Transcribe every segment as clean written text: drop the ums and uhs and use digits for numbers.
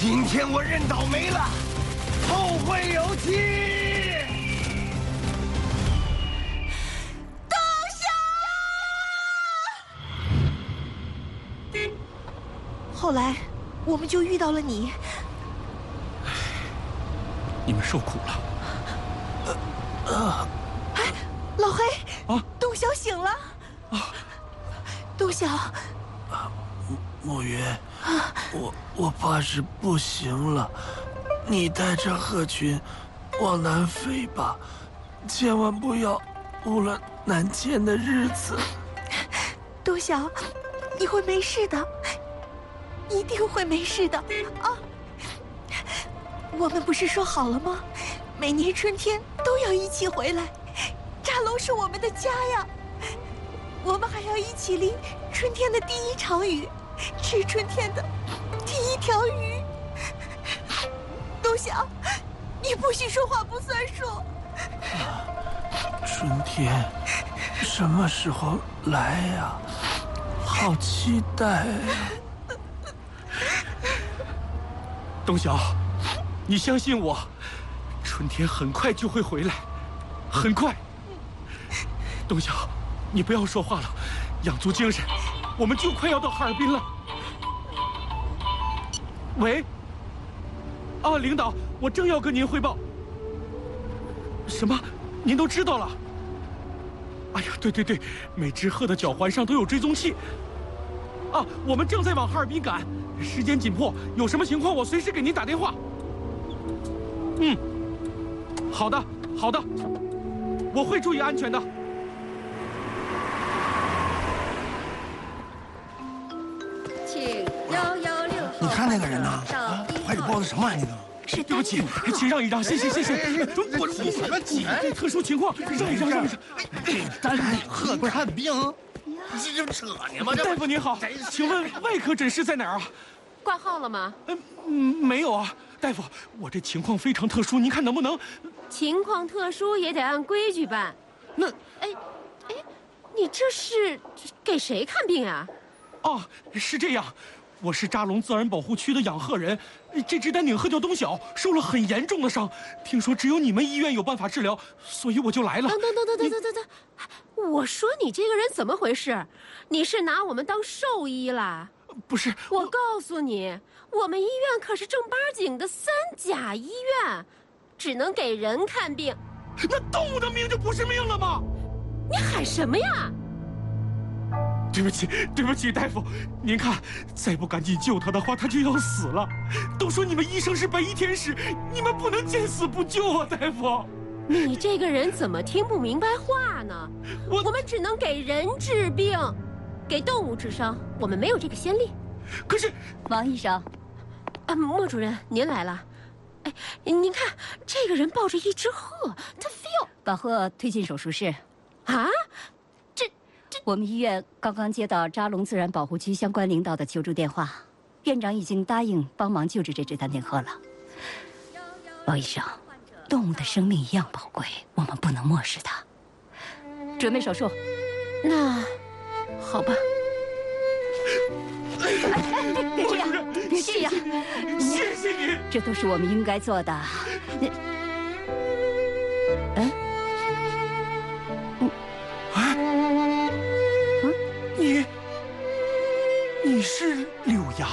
今天我认倒霉了，后会有期。 东乡。后来，我们就遇到了你。 你们受苦了。 哎，老黑啊， 东晓醒了。啊，东晓。 墨云，我怕是不行了，你带着鹤群往南飞吧，千万不要误了南迁的日子。 东晓，你会没事的，一定会没事的啊！我们不是说好了吗？每年春天都要一起回来，扎龙是我们的家呀。我们还要一起淋春天的第一场雨。吃春天的第一条鱼。东晓，你不许说话不算数。 春天什么时候来呀？好期待呀！ 东晓，你相信我，春天很快就会回来，很快。东晓，你不要说话了，养足精神。我们就快要到哈尔滨了。喂，啊，领导，我正要跟您汇报。什么？您都知道了？哎呀，对，每只鹤的脚环上都有追踪器。啊，我们正在往哈尔滨赶，时间紧迫，有什么情况我随时给您打电话。嗯，好的，我会注意安全的。 你看那个人呐，怀里抱的什么玩意呢？ 是对不起，请让一让，谢谢。 我急什么急？ 特殊情况，让一让。 单领鹤看病，你这扯呢吗？ 大夫您好，请问外科诊室在哪儿啊？ 挂号了吗？ 没有啊，大夫，我这情况非常特殊，您看能不能？ 情况特殊也得按规矩办。 那， 哎，你这是给谁看病啊？ 哦，是这样。我是扎龙自然保护区的养鹤人，这只丹顶鹤叫东晓，受了很严重的伤，听说只有你们医院有办法治疗，所以我就来了。 等，我说你这个人怎么回事？你是拿我们当兽医啦？ 不是， 我告诉你，我们医院可是正八经的3甲医院，只能给人看病。 那动物的命就不是命了吗？ 你喊什么呀？ 对不起，大夫，您看，再不赶紧救他的话，他就要死了。都说你们医生是白衣天使，你们不能见死不救啊，大夫。 你这个人怎么听不明白话呢？我们只能给人治病，给动物治伤，我们没有这个先例。 可是， 王医生， 莫主任，您来了。哎，您看，这个人抱着一只鹤，他非要把鹤推进手术室。 啊？ 我们医院刚刚接到扎龙自然保护区相关领导的求助电话，院长已经答应帮忙救治这只丹顶鹤了。王医生，动物的生命一样宝贵，我们不能漠视它。准备手术。 那好吧。 别这样，别这样， 谢谢你， 这都是我们应该做的。 你是柳芽，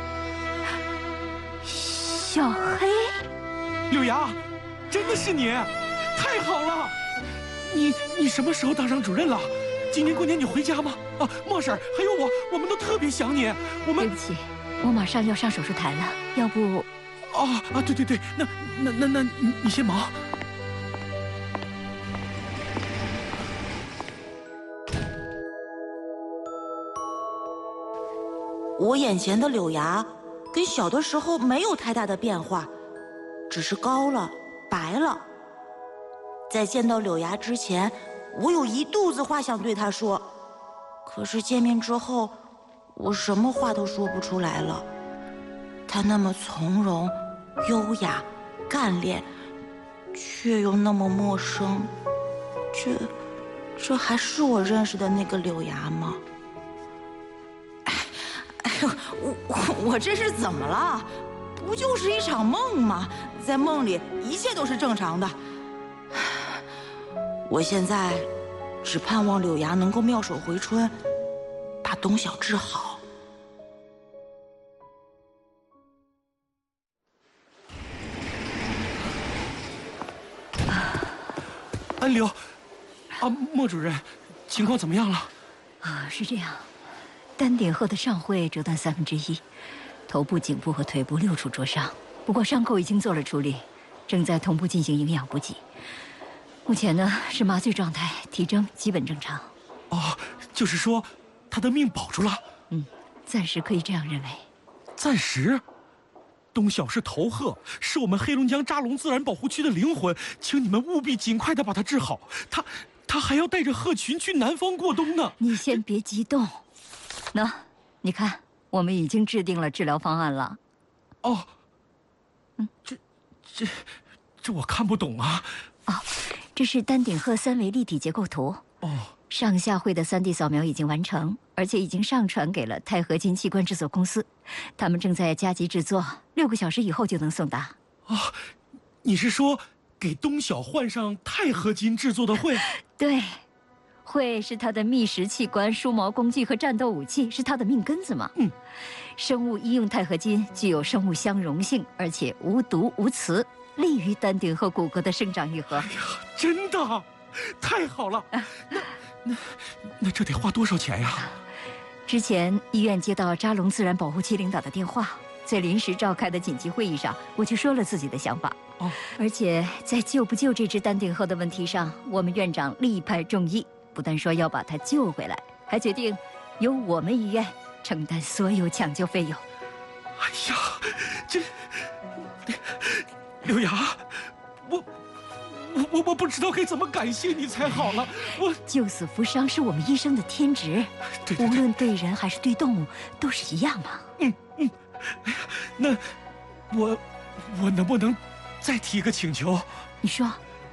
小黑， 柳芽，真的是你，太好了！你什么时候当上主任了？今年过年你回家吗？啊，莫婶还有我们都特别想你。 对不起，我马上要上手术台了，要不…… 对，那你先忙。 我眼前的柳芽跟小的时候没有太大的变化，只是高了、白了。在见到柳芽之前，我有一肚子话想对她说，可是见面之后，我什么话都说不出来了。她那么从容、优雅、干练，却又那么陌生。这还是我认识的那个柳芽吗？我这是怎么了？ 不就是一场梦吗？在梦里一切都是正常的。我现在只盼望柳芽能够妙手回春，把董小治好。 安流，莫主任，情况怎么样了？ 是这样，丹顶鹤的上喙折断1/3，头部、颈部和腿部6处灼伤，不过伤口已经做了处理，正在同步进行营养补给。目前呢是麻醉状态，体征基本正常。 就是说，他的命保住了。 暂时可以这样认为。 暂时。东晓是头鹤，是我们黑龙江扎龙自然保护区的灵魂，请你们务必尽快的把他治好。他还要带着鹤群去南方过冬呢。 你先别激动。你看，我们已经制定了治疗方案了。 这我看不懂啊。 这是丹顶鹤3维立体结构图。上下喙的3D 扫描已经完成，而且已经上传给了钛合金器官制作公司，他们正在加急制作，6个小时以后就能送达。 你是说给东晓换上钛合金制作的喙？ 对，喙是他的觅食器官、梳毛工具和战斗武器，是他的命根子嘛。生物医用钛合金具有生物相容性，而且无毒无磁，利于丹顶鹤骨骼的生长愈合。 真的？太好了！那这得花多少钱呀？ 之前医院接到扎龙自然保护区领导的电话，在临时召开的紧急会议上，我就说了自己的想法。而且在救不救这只丹顶鹤的问题上，我们院长力排众议，不但说要把它救回来，还决定由我们医院承担所有抢救费用。 柳芽，我不知道该怎么感谢你才好了。 救死扶伤是我们医生的天职， 对， 无论对人还是对动物都是一样嘛。 那我能不能再提个请求？ 你说。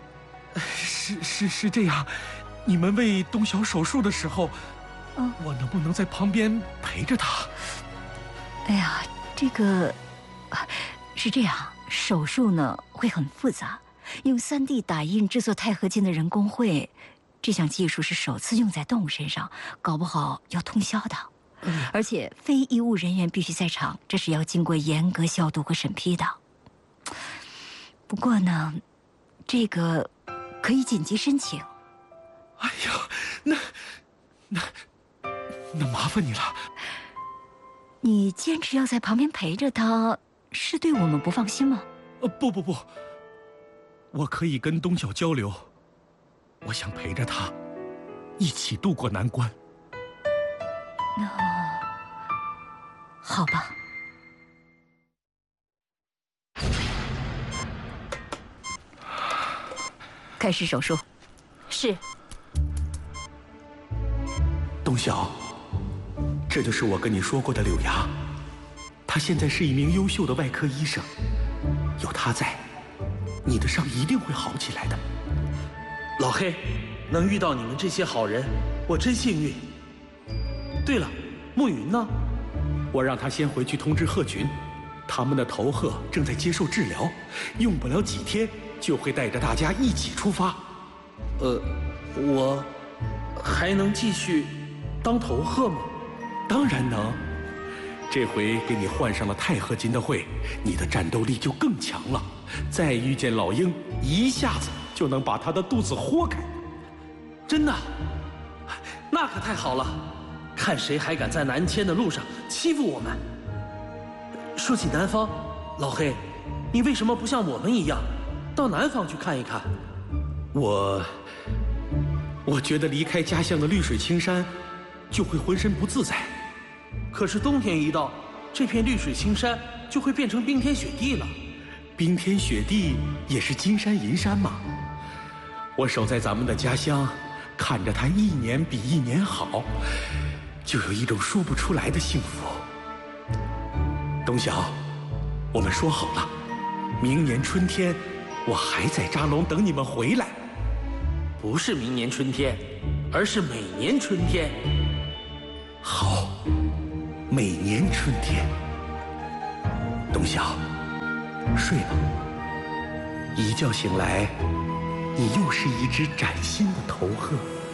是这样，你们为东晓手术的时候，我能不能在旁边陪着他？ 这个是这样，手术呢会很复杂。用3D 打印制作钛合金的人工喙，这项技术是首次用在动物身上，搞不好要通宵的。而且非医务人员必须在场，这是要经过严格消毒和审批的。不过呢，这个可以紧急申请。 那麻烦你了。 你坚持要在旁边陪着他，是对我们不放心吗？ 不，我可以跟东晓交流，我想陪着他一起度过难关。 那好吧。开始手术。是。 东晓，这就是我跟你说过的柳芽，她现在是一名优秀的外科医生，有她在，你的伤一定会好起来的。 老黑，能遇到你们这些好人，我真幸运。对了，暮云呢？ 我让他先回去通知鹤群，他们的头鹤正在接受治疗，用不了几天就会带着大家一起出发。 我还能继续当头鹤吗？ 当然能。这回给你换上了钛合金的喙，你的战斗力就更强了。再遇见老鹰，一下子就能把他的肚子豁开。 真的？那可太好了！看谁还敢在南迁的路上欺负我们。说起南方，老黑，你为什么不像我们一样，到南方去看一看？ 我觉得离开家乡的绿水青山，就会浑身不自在。 可是冬天一到，这片绿水青山就会变成冰天雪地了。 冰天雪地也是金山银山嘛。我守在咱们的家乡，看着它一年比一年好，就有一种说不出来的幸福。东晓，我们说好了，明年春天，我还在扎龙等你们回来。 不是明年春天，而是每年春天。 好，每年春天。东晓， 睡吧。一觉醒来，你又是一只崭新的头鹤。